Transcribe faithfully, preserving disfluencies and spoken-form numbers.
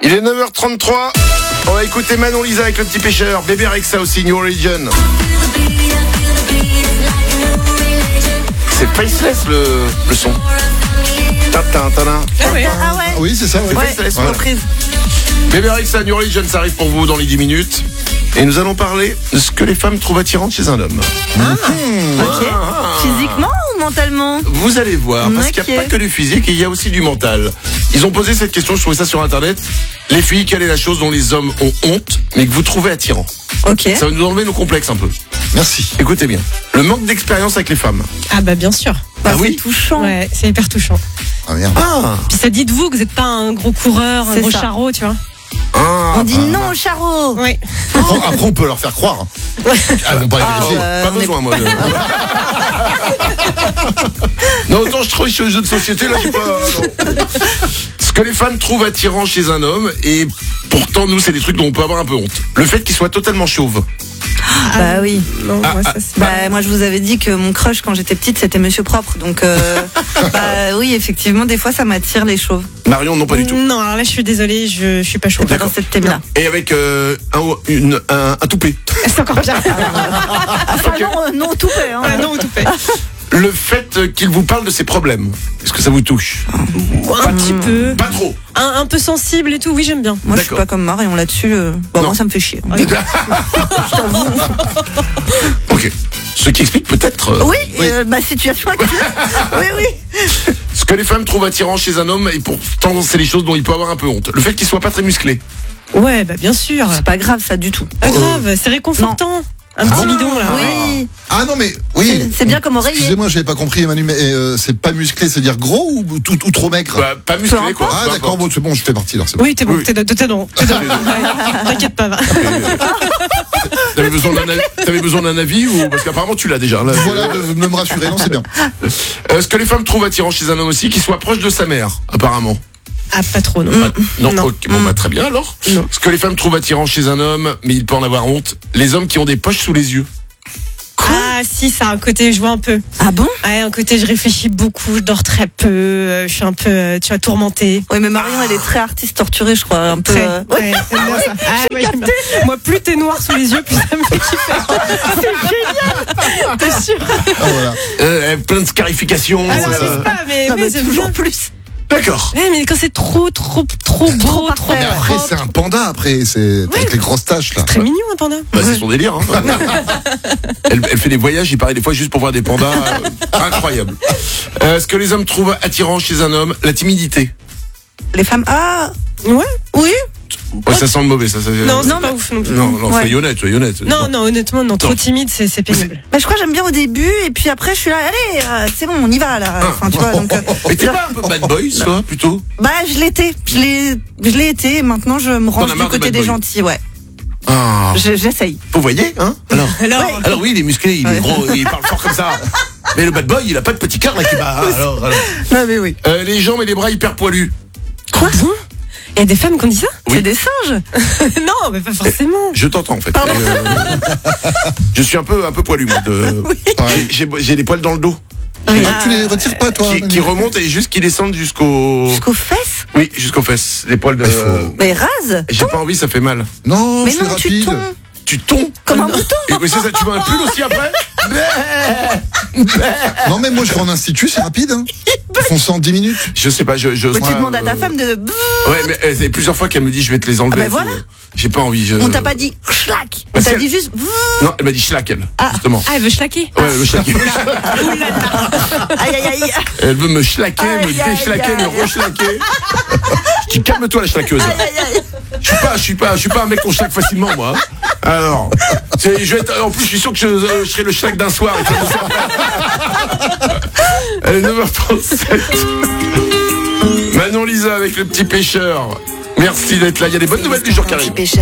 Il est neuf heures trente-trois. On va écouter Manon Lisa avec le petit pêcheur. Bébé Rexha aussi, New Religion. C'est Faceless le, le son. Tintin, tintin. Ah ouais. Ah ouais. Oui, c'est ça. Ouais. Ouais, Faceless, ouais. Reprise. Bébé Rexha, New Religion, ça arrive pour vous dans les dix minutes. Et nous allons parler de ce que les femmes trouvent attirant chez un homme. Ok. Physiquement ou mentalement? Vous allez voir, parce Ok. qu'il n'y a pas que du physique, il y a aussi du mental. Ils ont posé cette question, je trouvais ça sur internet. Les filles, quelle est la chose dont les hommes ont honte, mais que vous trouvez attirant? Ok. Ça va nous enlever nos complexes un peu. Merci. Écoutez bien. Le manque d'expérience avec les femmes. Ah bah bien sûr. Bah, Ah oui. c'est touchant. Ouais, c'est hyper touchant. Ah merde. Ah, Puis ça dit de vous que vous n'êtes pas un gros coureur, un C'est gros ça. charreau, tu vois. ah On dit non au charreau. Ouais. Après, après, on peut leur faire croire. Ah, bon, pas les Ah, vérifier. ouais. pas on est- besoin, moi. de- non, autant je trouve sur les jeux de société, là, j'ai pas... non. Ce que les femmes trouvent attirant chez un homme, et pourtant, nous, c'est des trucs dont on peut avoir un peu honte. Le fait qu'il soit totalement chauve. Bah oui. Non, Ah, moi, ah, ça, c'est... Bah moi je vous avais dit que mon crush quand j'étais petite c'était Monsieur Propre, donc euh, bah oui effectivement des fois ça m'attire les chauves. Marion, non, pas du tout. Non, alors là je suis désolée, je, je suis pas chaude. Pas dans cette thème là. Et avec euh, un, une, un, un toupet. C'est encore pire. Enfin non euh, non tout fait hein. Ah non, tout fait. Le fait qu'il vous parle de ses problèmes, est-ce que ça vous touche? Un petit peu. Pas trop. Un, un peu sensible et tout, oui j'aime bien. Moi je suis D'accord. pas comme Marion là-dessus. euh, Bon Non. moi ça me fait chier. Ok. Ce qui explique peut-être euh, Oui, euh, ma situation actuelle. Oui oui. ce que les femmes trouvent attirant chez un homme, et pourtant c'est les choses dont il peut avoir un peu honte. Le fait qu'il soit pas très musclé. Ouais, bah bien sûr. C'est pas grave ça du tout. Pas grave, c'est réconfortant. Un petit bidon là. Oui. Ah non, mais oui. C'est- c'est bien comme oreiller. Excusez-moi, j'avais pas compris, Emmanuel, mais euh, c'est pas musclé, c'est-à-dire gros ou, tout, ou trop maigre? Bah, pas musclé, Peu quoi. Ah peu d'accord, importe. bon, c'est bon, je fais partie alors, c'est bon. Oui, t'es bon, Oui. t'es t'es t'es bon. T'es bon. Ouais, t'inquiète pas, va. T'avais besoin d'un a- t'avais besoin d'un avis ou parce qu'apparemment tu l'as déjà. Là. Voilà, de, de me rassurer, non, c'est bien. Euh, ce que les femmes trouvent attirant chez un homme aussi, qu'il soit proche de sa mère, apparemment. Ah, pas trop, non. Non, Non. ok, bon bah très bien alors. Non. Ce que les femmes trouvent attirant chez un homme, mais il peut en avoir honte, les hommes qui ont des poches sous les yeux. Ah, si, ça a un côté, je vois un peu. Ah bon? Ouais, un côté, je réfléchis beaucoup, je dors très peu, euh, je suis un peu, euh, tu vois, tourmentée. Oui mais Marion elle est très artiste torturée je crois un peu. Très. euh, Ouais, j'aime bien ça. Ah, ouais, j'aime bien. Moi, plus t'es noir sous les yeux, plus ça me fait kiffer. C'est génial. T'es sûr? Ah voilà. Euh, plein de scarifications. Ah non, euh, je sais pas, mais, Ah, mais bah, j'aime toujours bien. plus. D'accord. Ouais, mais quand c'est trop, trop, trop beau, trop, parfait. Mais après, propre. c'est un panda, après, c'est avec les grosses taches, là. Très mignon, un panda. Bah, c'est son délire. Hein. elle, elle fait des voyages, il paraît des fois juste pour voir des pandas. euh, incroyable. Euh, ce que les hommes trouvent attirant chez un homme, la timidité. Les femmes ah Ouais. oui. Ouais, ça sent le mauvais, ça. ça Non, c'est Non, pas mais- ouf non plus. non, non, Ouais. soyez honnête, soyez honnête. Non, non, honnêtement, non, trop Non. timide, c'est c'est pénible. Bah, je crois que j'aime bien au début et puis après je suis là allez euh, c'est bon on y va là enfin tu vois donc euh, Mais t'es pas un peu bad boy, toi, plutôt? bah je l'étais je l'ai je l'ai été et maintenant je me T'en range as du marre des côté bad des boys. gentils ouais Ah. Je- j'essaye Vous voyez, hein? Alors, Alors, alors oui, il est musclé, il est Ouais. gros, il parle fort comme ça. Mais le bad boy, il a pas de petit cœur là qui bat. hein, alors, alors. non mais oui Euh, les jambes et les bras hyper poilus. quoi? Il y a des femmes qui ont dit ça? Oui. c'est des singes Non, mais pas forcément. Je t'entends en fait. Euh, je suis un peu un peu poilu moi. De... J'ai- J'ai j'ai des poils dans le dos Tu, tu les retires pas, toi? qui, qui remontent et juste qui descendent jusqu'au. jusqu'aux fesses Oui, jusqu'aux fesses. Les poils de. Il faut- mais rase J'ai pas envie, ça fait mal. Non, mais c'est non tu rapide. tombes Tu tombes. comme un bouton Et oui, c'est ça. Tu veux un pull aussi après? Non, mais moi, je vais en institut, c'est rapide, hein. Ils font ça en dix minutes. Je sais pas. Je. je mais tu moi, demandes à ta euh, femme de Ouais, mais euh, c'est plusieurs fois qu'elle me dit je vais te les enlever. Ah ben voilà. J'ai pas envie. Je... on t'a pas dit schlack on Parce t'a qu'elle- dit juste Non, elle m'a dit schlack elle. Justement. Ah, elle veut schlaquer. Ouais, elle veut schlacker. aïe aïe aïe Elle veut me schlaquer, me Aïe, aïe, déchlaquer, me aïe. rechlaquer. Je dis calme-toi la schlaqueuse. aïe aïe Je suis pas, je suis pas, je suis pas un mec qu'on schlaque facilement moi. Alors, c'est, je vais être, en plus je suis sûr que je, euh, je serai le schlack d'un soir. Et ça me sert. Allez, neuf heures trente-sept. Manon Lisa avec le petit pêcheur. Merci d'être là. Il y a des bonnes nouvelles du jour qui arrivent.